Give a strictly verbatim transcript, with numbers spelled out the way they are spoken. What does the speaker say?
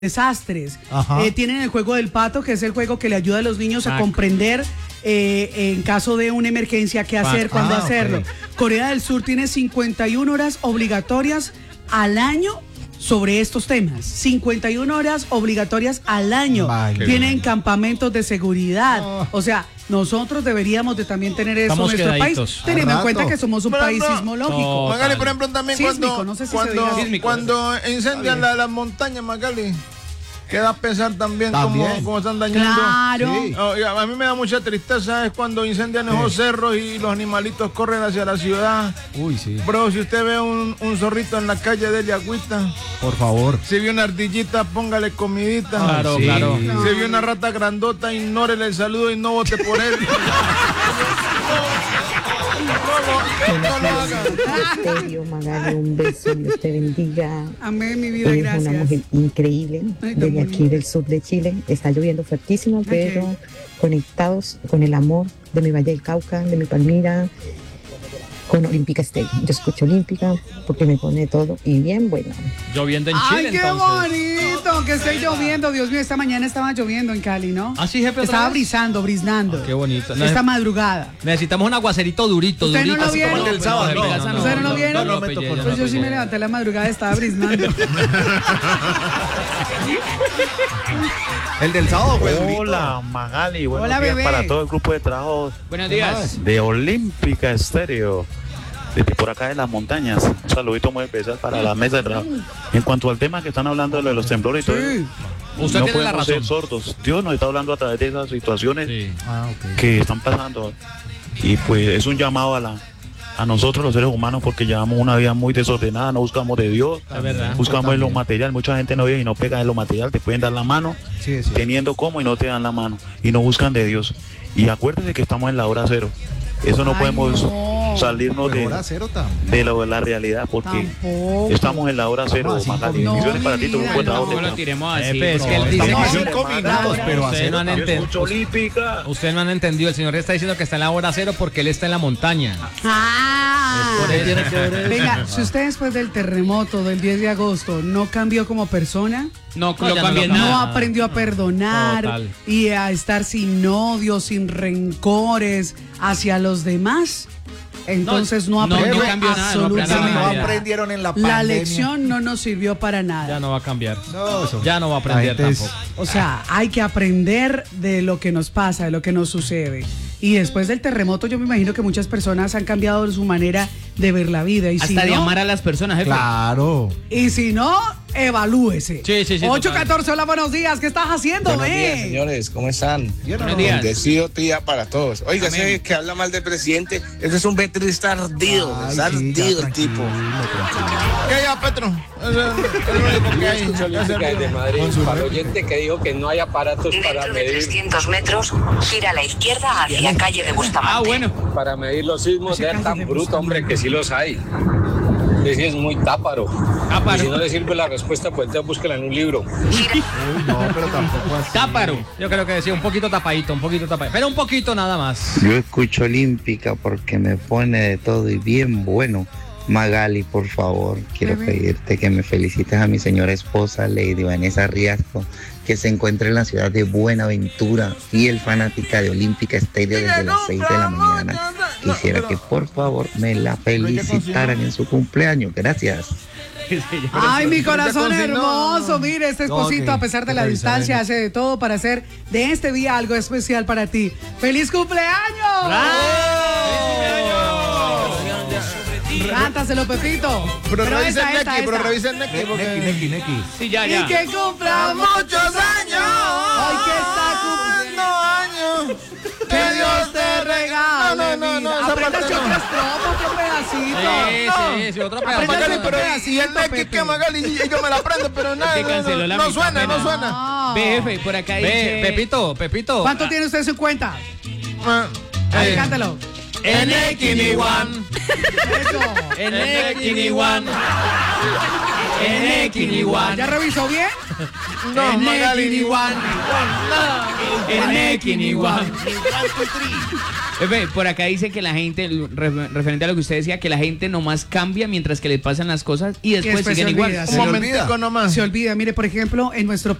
desastres. Eh, tienen el juego del pato, que es el juego que le ayuda a los niños a comprender eh, en caso de una emergencia qué hacer, ah, cuándo hacerlo. Okay. Corea del Sur tiene cincuenta y una horas obligatorias al año sobre estos temas. cincuenta y una horas obligatorias al año. Vale. Tienen campamentos de seguridad. Oh. O sea, nosotros deberíamos de también tener eso Estamos en nuestro quedaditos. país, teniendo en cuenta que somos un pero país no. sismológico. Magali, por ejemplo, también sísmico, cuando, no sé si cuando, cuando incendian las la montañas, Magali, queda pesar también, también. Cómo, cómo están dañando. Claro. Sí. Oh, a mí me da mucha tristeza es cuando incendian sí. esos cerros y los animalitos corren hacia la ciudad. Uy, sí. Bro, si usted ve un, un zorrito en la calle, dele agüita. Por favor. Si ve una ardillita, póngale comidita. Claro, sí. claro. No. Si ve una rata grandota, ignórele el saludo y no vote por él. Misterio, Magali, un beso, Dios te bendiga. Amén, mi vida, Eres gracias. Una mujer increíble. Ay, desde aquí del sur de Chile. Está lloviendo fuertísimo, okay. pero conectados con el amor de mi Valle del Cauca, de mi Palmira, con Olímpica Stadium. Yo escucho Olímpica porque me pone todo y bien bueno. Lloviendo en Chile, ¡ay, qué entonces. bonito! Que esté lloviendo. Dios mío, esta mañana estaba lloviendo en Cali, ¿no? ¿Ah, sí, jefe? Estaba brisando, briznando. Oh, qué bonito. No, esta madrugada. Necesitamos un aguacerito durito, ¿Usted durito. no lo vieron? El sábado, no, no, no, ¿Usted no lo vieron? No, no, no, pues no, yo sí me levanté la madrugada y estaba briznando. El del sábado fue Hola, Magali. Buenos Hola, días bebé. para todo el grupo de trabajo. Buenos días. De Olímpica Estéreo. Desde por acá de las montañas. Un saludito muy especial para la mesa de trabajo. En cuanto al tema que están hablando de, lo de los temblores y todo, sí. Usted no tiene la podemos razón. ser sordos. Dios nos está hablando a través de esas situaciones Sí. Ah, okay. que están pasando. Y pues es un llamado a la a nosotros los seres humanos porque llevamos una vida muy desordenada, no buscamos de Dios, Es verdad. buscamos en lo material. Mucha gente no vive y no pega en lo material, te pueden dar la mano Sí, sí. teniendo como y no te dan la mano y no buscan de Dios. Y acuérdate que estamos en la hora cero. Eso no Ay, podemos no. salirnos de, Hora cero también. de, lo, de la realidad porque Tampoco. estamos en la hora cero. No, Magali. no, Bendiciones para mi ti, tu vida, grupo de no. trabajo. No lo tiremos así. Eh, es que él pero dice estamos que a cinco minutos, pero a Ustedes cero no han también. entendido. Olímpica. Ustedes no han entendido. El señor está diciendo que está en la hora cero porque él está en la montaña. Ah. Por ahí tiene que ver eso. Venga, si usted después del terremoto del diez de agosto no cambió como persona, No, no, lo cambié no nada. aprendió a perdonar Total. y a estar sin odio, sin rencores hacia los demás, entonces no, no, aprendió no cambió nada, no absolutamente aprendió No nada. nada. aprendieron en la pandemia. La lección no nos sirvió para nada. Ya no va a cambiar. No, eso- Ya no va a aprender La gente es- tampoco. O sea, hay que aprender de lo que nos pasa, de lo que nos sucede. Y después del terremoto, yo me imagino que muchas personas han cambiado su manera de ver la vida. Y si Hasta de no, amar a las personas, jefe. Claro. y si no, evalúese. Sí, sí, sí, ocho total. catorce, hola, buenos días. ¿Qué estás haciendo, Buenos días, eh? señores, ¿cómo están? Buenos días. Bendecido día para todos. Oiga, Amén. ese que habla mal del presidente, ese es un veterista ardido, Ay, está sí, ya, ardido el tranquilo, tipo. tranquilo. ¿Qué hay, Petro? Es el, el único que hay. Escucho Ya se Olímpica desde olvidó. Madrid, Con su para el réplica. oyente que dijo que no hay aparatos para Dentro de medir, trescientos metros, gira a la izquierda hacia calle de Bustamante. Ah, bueno. para medir los sismos, Ese de caso tan de bruto, Bustamante. hombre, que sí los hay. Ese es muy táparo. Táparo. Y si no le sirve la respuesta, pues entonces búsquela en un libro. Uy, no, pero tampoco así. Táparo. Yo creo que decía un poquito tapadito, un poquito tapadito. Pero un poquito nada más. Yo escucho Olímpica porque me pone de todo y bien bueno. Magali, por favor, quiero Bebé. pedirte que me felicites a mi señora esposa, Lady Vanessa Riasco, que se encuentra en la ciudad de Buenaventura, fiel fanática de Olímpica Stadium desde las seis de la mañana. Quisiera que por favor me la felicitaran en su cumpleaños. Gracias. Ay, mi corazón No, hermoso. no. Mire, este No, esposito, que- a pesar de que la revisar distancia, en- hace de todo para hacer de este día algo especial para ti. ¡Feliz cumpleaños! Cántaselo, Pepito. Pero revisen esta, esta, Neki, pero esta. revisen Neki. Neki, porque- Neki, Neki. Sí, ya, Y ya. que cumpla Muchos años. Ay, que está cumpliendo años. Que Dios te regale. No, no, no, no, esa Apréndase parte no. otra estrofa, otro pedacito. Sí, sí, sí, otro Apréndase pedazo. Magali, otro pero pedacito, y el Neki Pepe. que Magali, y yo me la aprendo, pero nada, que no, canceló no, la no mitad, suena, no pena. suena. No. Ve, jefe, por acá Ve, dice... Pepito, Pepito. ¿Cuánto tiene usted en su cuenta? Ah, Ahí, eh, cántalo. En Equiniwan. Eso. En Equiniwan. En Equiniwan. ¿Ya revisó bien? No, Magali, ni one. ni one. Efe, por acá dice que la gente, referente a lo que usted decía, que la gente nomás cambia mientras que le pasan las cosas y después, y después siguen igual. Un momentico nomás. Se olvida, mire, por ejemplo, en nuestro